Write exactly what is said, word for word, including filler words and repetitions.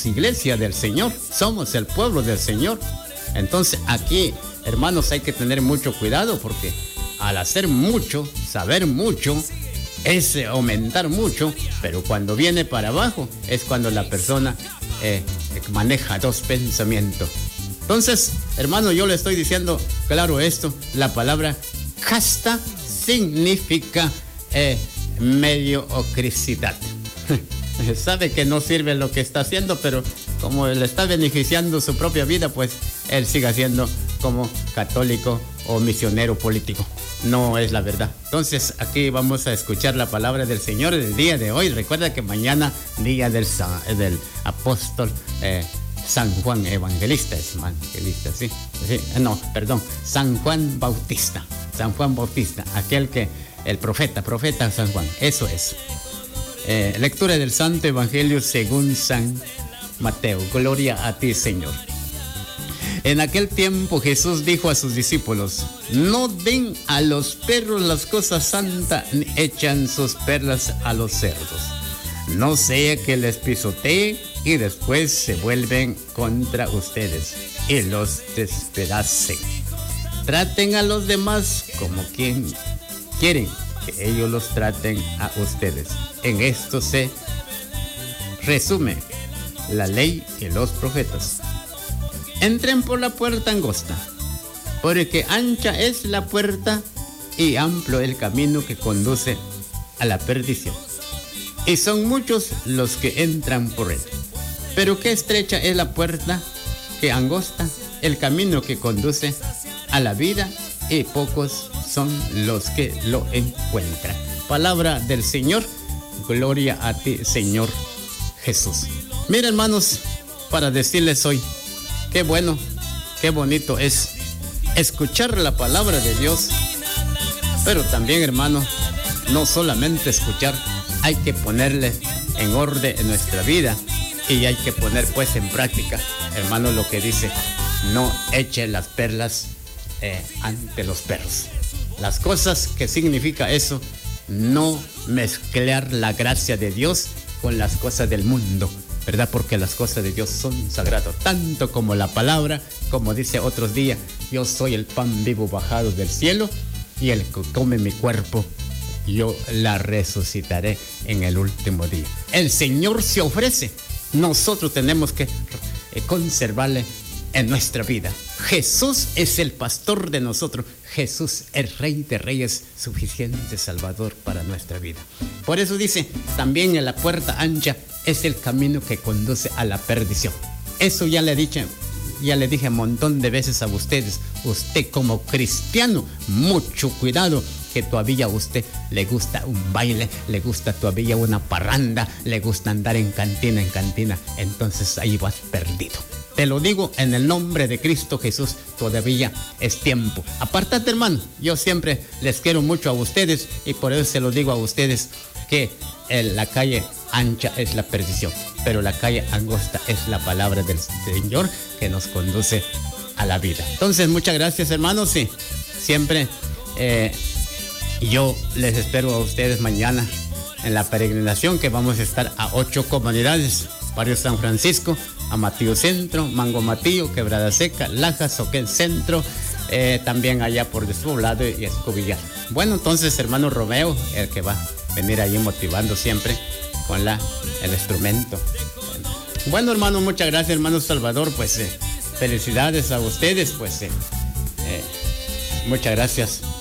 iglesia del Señor, somos el pueblo del Señor. Entonces aquí, hermanos, hay que tener mucho cuidado porque al hacer mucho, saber mucho, es aumentar mucho, pero cuando viene para abajo es cuando la persona eh, maneja dos pensamientos. Entonces, hermano, yo le estoy diciendo claro esto, la palabra casta significa eh, mediocridad. Sabe que no sirve lo que está haciendo, pero como le está beneficiando su propia vida, pues él sigue siendo como católico o misionero político. No es la verdad. Entonces aquí vamos a escuchar la palabra del Señor el día de hoy. Recuerda que mañana día del, del apóstol eh, San Juan Evangelista, es evangelista, ¿sí? ¿sí? No, perdón, San Juan Bautista. San Juan Bautista, aquel que, el profeta, profeta San Juan, eso es. Eh, lectura del Santo Evangelio según San Mateo. Gloria a ti, Señor. En aquel tiempo Jesús dijo a sus discípulos: no den a los perros las cosas santas, ni echan sus perlas a los cerdos. No sea que les pisotee y después se vuelven contra ustedes y los despedacen. Traten a los demás como quien quieren que ellos los traten a ustedes. En esto se resume la ley y los profetas. Entren por la puerta angosta, porque ancha es la puerta y amplio el camino que conduce a la perdición, y son muchos los que entran por él. Pero qué estrecha es la puerta, que angosta el camino que conduce a la vida, y pocos son los que lo encuentran. Palabra del Señor. Gloria a ti, Señor Jesús. Miren, hermanos, para decirles hoy, qué bueno, qué bonito es escuchar la palabra de Dios, pero también, hermano, no solamente escuchar, hay que ponerle en orden en nuestra vida y hay que poner pues en práctica, hermano, lo que dice: no eche las perlas eh, ante los perros. Las cosas que significa eso, no mezclar la gracia de Dios con las cosas del mundo, ¿verdad? Porque las cosas de Dios son sagradas, tanto como la palabra, como dice otros días: yo soy el pan vivo bajado del cielo, y el que come mi cuerpo, yo la resucitaré en el último día. El Señor se ofrece, nosotros tenemos que conservarle en nuestra vida. Jesús es el pastor de nosotros. Jesús, el Rey de Reyes, suficiente Salvador para nuestra vida. Por eso dice, también en la puerta ancha es el camino que conduce a la perdición. Eso ya le dije, ya le dije un montón de veces a ustedes. Usted como cristiano, mucho cuidado, que todavía a usted le gusta un baile, le gusta todavía una parranda, le gusta andar en cantina, en cantina. Entonces ahí vas perdido. Te lo digo en el nombre de Cristo Jesús, todavía es tiempo. Apártate, hermano, yo siempre les quiero mucho a ustedes y por eso se lo digo a ustedes que en la calle ancha es la perdición, pero la calle angosta es la palabra del Señor que nos conduce a la vida. Entonces, muchas gracias, hermanos, y siempre eh, yo les espero a ustedes mañana en la peregrinación, que vamos a estar a ocho comunidades: Barrio San Francisco, Amatillo Centro, Mango Matillo, Quebrada Seca, Lajas, Soquel Centro, eh, también allá por Despoblado y Escobillar. Bueno, entonces, hermano Romeo, el que va a venir ahí motivando siempre con la, el instrumento. Bueno, hermano, muchas gracias, hermano Salvador, pues eh, felicidades a ustedes, pues eh, eh, muchas gracias